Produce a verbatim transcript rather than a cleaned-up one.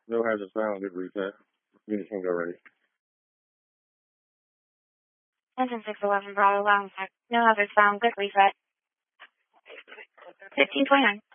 No hazards found. Good reset. Unit can go ready. Engine six eleven Bravo, allowing sec. No others found. Good reset. fifteen twenty-nine.